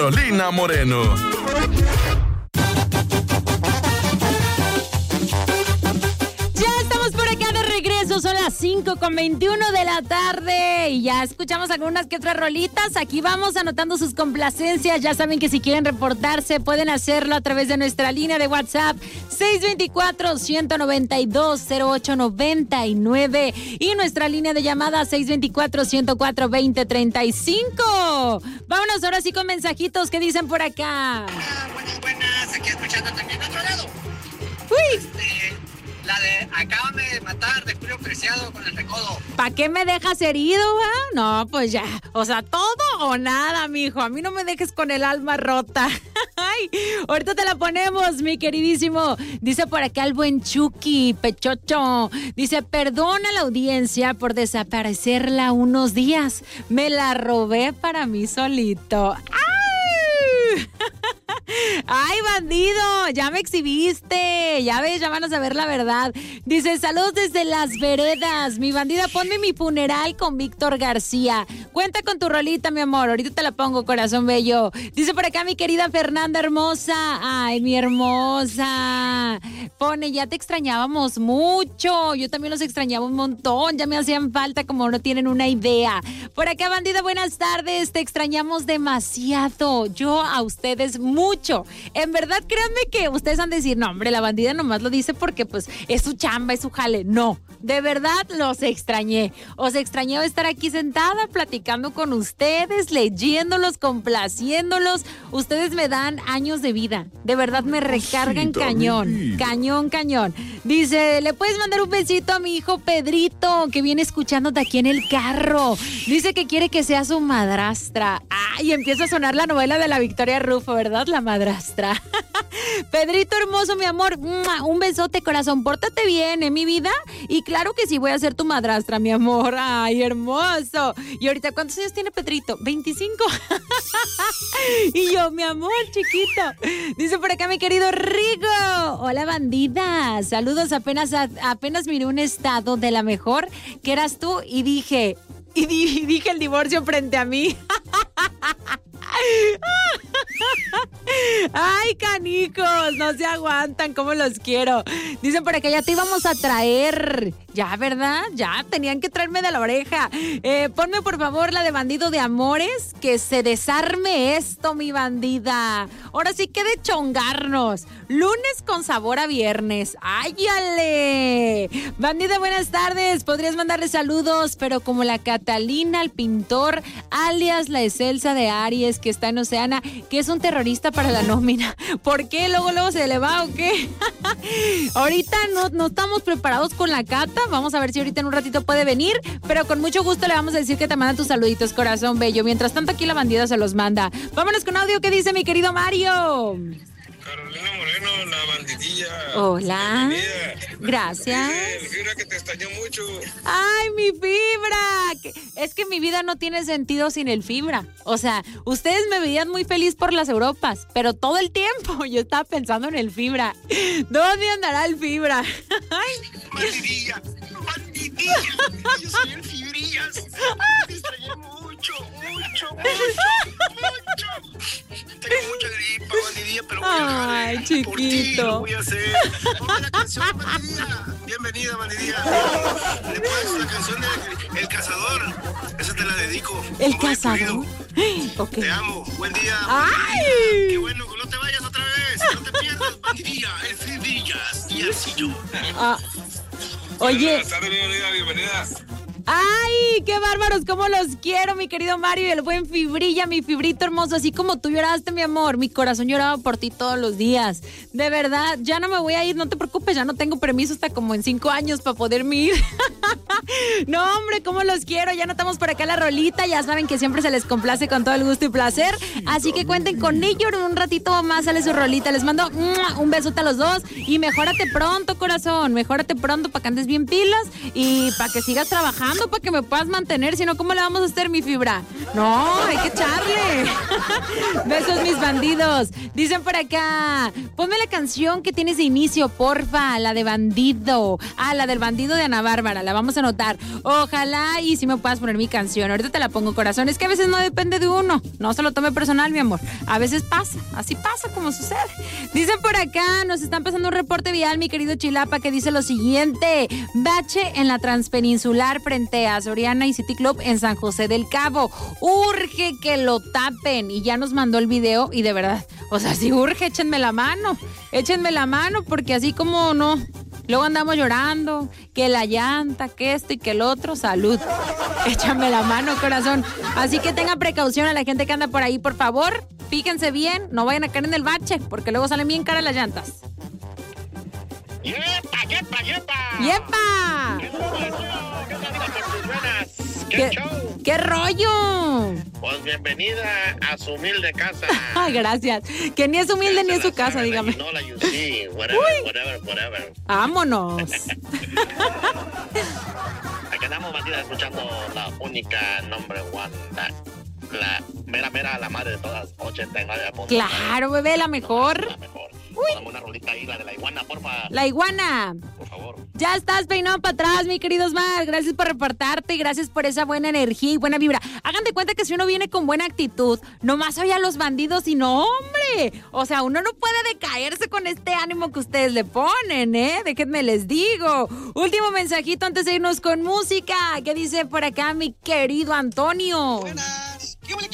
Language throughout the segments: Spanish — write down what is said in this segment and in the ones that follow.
Carolina Moreno. Son las 5:21 de la tarde y ya escuchamos algunas que otras rolitas. Aquí vamos anotando sus complacencias. Ya saben que si quieren reportarse pueden hacerlo a través de nuestra línea de WhatsApp 624-192-0899 y nuestra línea de llamada 624-104-2035. Vámonos ahora sí con mensajitos que dicen por acá. Buenas, aquí escuchando también de otro lado. Uy. La de acábame de matar de Julio Preciado con el recodo. ¿Para qué me dejas herido, va? No, pues ya. O sea, todo o nada, mijo. A mí no me dejes con el alma rota. Ay, ahorita te la ponemos, mi queridísimo. Dice por acá el buen Chucky, Pechocho. Dice, perdona a la audiencia por desaparecerla unos días. Me la robé para mí solito. ¡Ay! ¡Ay, bandido! Ya me exhibiste. Ya ves, ya van a saber la verdad. Dice, saludos desde Las Veredas. Mi bandida, ponme Mi Funeral con Víctor García. Cuenta con tu rolita, mi amor. Ahorita te la pongo, corazón bello. Dice por acá mi querida Fernanda hermosa. Ay, mi hermosa. Pone, ya te extrañábamos mucho. Yo también los extrañaba un montón. Ya me hacían falta, como no tienen una idea. Por acá, bandida, buenas tardes. Te extrañamos demasiado. Yo a ustedes mucho. En verdad, créanme que ustedes han de decir, no, hombre, la bandida nomás lo dice porque pues es su chamba, es su jale. No, de verdad los extrañé. Os extrañé estar aquí sentada platicando con ustedes, leyéndolos, complaciéndolos. Ustedes me dan años de vida. De verdad me recargan cañón. Cañón. Dice, ¿le puedes mandar un besito a mi hijo Pedrito que viene escuchándote aquí en el carro? Dice que quiere que sea su madrastra. Ay, empieza a sonar la novela de la Victoria Rufo, ¿verdad? La madrastra. Pedrito hermoso, mi amor, un besote, corazón, pórtate bien, mi vida. Y claro que sí, voy a ser tu madrastra, mi amor. Ay, hermoso. Y ahorita, ¿cuántos años tiene Pedrito? 25. Y yo, mi amor, chiquito. Dice por acá mi querido Rigo. Hola, bandida. Saludos, apenas miré un estado de la mejor, que eras tú, y dije el divorcio frente a mí. Ay, canicos, no se aguantan, cómo los quiero. Dicen por acá, ya te íbamos a traer. Ya, ¿verdad? Ya, tenían que traerme de la oreja. Ponme por favor la de Bandido de Amores, que se desarme esto, mi bandida. Ahora sí que de chongarnos. Lunes con sabor a viernes. ¡Áyale! Bandida, buenas tardes. Podrías mandarle saludos, pero como la Catalina, el pintor, alias la Excelsa de Aries, que está en Oceana, que es un terrorista para la nómina. ¿Por qué? ¿Luego se le va o qué? Ahorita no estamos preparados con la Cata. Vamos a ver si ahorita en un ratito puede venir, pero con mucho gusto le vamos a decir que te mandan tus saluditos, corazón bello. Mientras tanto, aquí la bandida se los manda. Vámonos con audio que dice mi querido Mario. Carolina Moreno, la bandidilla. Hola. Bienvenida. Gracias. El Fibra que te extrañó mucho. ¡Ay, mi Fibra! Es que mi vida no tiene sentido sin el Fibra. O sea, ustedes me veían muy feliz por las Europas, pero todo el tiempo yo estaba pensando en el Fibra. ¿Dónde andará el Fibra? Bandidilla. Yo soy el Fibrillas. Te extrañé mucho. Tengo mucha gripa, bandidilla, pero voy a dejar. Ay, chiquito. Por ti lo voy a hacer. Ponme la canción, bandidilla. Bienvenida, bandidilla. Le pones la canción de El Cazador. Esa te la dedico. ¿El Cazador? Okay. Te amo. Buen día. ¡Ay! Qué bueno, no te vayas otra vez. No te pierdas, bandidilla. El Fibrillas. Y así yo. Oye. Buenas tardes, bienvenida. ¡Ay, qué bárbaros! ¡Cómo los quiero, mi querido Mario! Y el buen Fibrilla, mi Fibrito hermoso. Así como tú lloraste, mi amor. Mi corazón lloraba por ti todos los días. De verdad, ya no me voy a ir, no te preocupes. Ya no tengo permiso hasta como en 5 años para poderme ir. No, hombre, cómo los quiero. Ya notamos por acá la rolita. Ya saben que siempre se les complace con todo el gusto y placer. Así que cuenten con ello. En un ratito más sale su rolita. Les mando un besote a los dos. Y mejórate pronto, corazón. Mejórate pronto para que andes bien pilas y para que sigas trabajando. trabajando para que me puedas mantener, si no, ¿cómo le vamos a hacer, mi fibra? No, hay que echarle. Besos, mis bandidos. Dicen por acá, ponme la canción que tienes de inicio, porfa, la de Bandido. La del Bandido de Ana Bárbara, la vamos a anotar. Ojalá y si me puedas poner mi canción. Ahorita te la pongo, corazón. Es que a veces no depende de uno. No se lo tome personal, mi amor. A veces pasa, así pasa como sucede. Dicen por acá, nos están pasando un reporte vial, mi querido Chilapa, que dice lo siguiente: bache en la Transpeninsular frente a Soriana y City Club en San José del Cabo. Urge que lo tapen. Y ya nos mandó el video y de verdad, o sea, si urge, échenme la mano, porque así como no, luego andamos llorando, que la llanta, que esto y que el otro. Salud. Échame la mano, corazón. Así que tengan precaución a la gente que anda por ahí, por favor. Fíjense bien, no vayan a caer en el bache, porque luego salen bien caras las llantas. ¡Yepa, yepa, yepa! ¡Yepa! ¡Qué show! ¡Qué rollo! Pues bienvenida a su humilde casa. Gracias. Que ni es humilde ni es su casa, dígame. No la UC, whatever. ¡Vámonos! Aquí andamos, bandida, escuchando la única number one, la mera, la madre de todas, 89. Claro, bebé, la mejor. La mejor. Dame una rolita ahí, la de la iguana, porfa. La iguana. Por favor. Ya estás peinado para atrás, mi querido Osmar. Gracias por reportarte y gracias por esa buena energía y buena vibra. Hagan de cuenta que si uno viene con buena actitud, nomás oye a los bandidos y no, hombre. O sea, uno no puede decaerse con este ánimo que ustedes le ponen, ¿eh? Déjenme les digo. Último mensajito antes de irnos con música. ¿Qué dice por acá mi querido Antonio? Buenas. ¿Qué vale,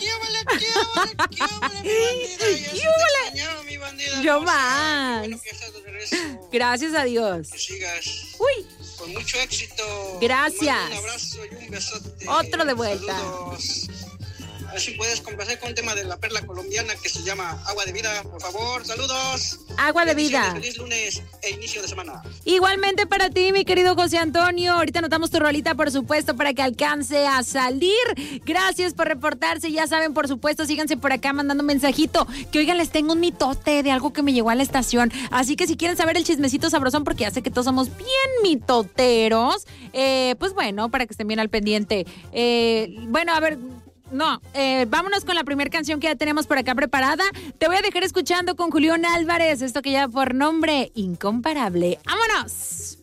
mi bandida? Yo más. Bueno, que estás de regreso. Gracias a Dios. Que sigas Uy. con mucho éxito. Gracias. Un abrazo y un besote. Otro de vuelta. Saludos. A ver si puedes complacer con un tema de la perla colombiana que se llama Agua de Vida, por favor. Saludos. Agua de Vida. Feliz lunes e inicio de semana. Igualmente para ti, mi querido José Antonio. Ahorita anotamos tu rolita, por supuesto, para que alcance a salir. Gracias por reportarse. Ya saben, por supuesto, síganse por acá mandando un mensajito. Que oigan, les tengo un mitote de algo que me llegó a la estación. Así que si quieren saber el chismecito sabrosón, porque ya sé que todos somos bien mitoteros, pues bueno, para que estén bien al pendiente. Bueno, a ver... No, vámonos con la primera canción que ya tenemos por acá preparada. Te voy a dejar escuchando con Julián Álvarez, esto que lleva por nombre Incomparable. ¡Vámonos!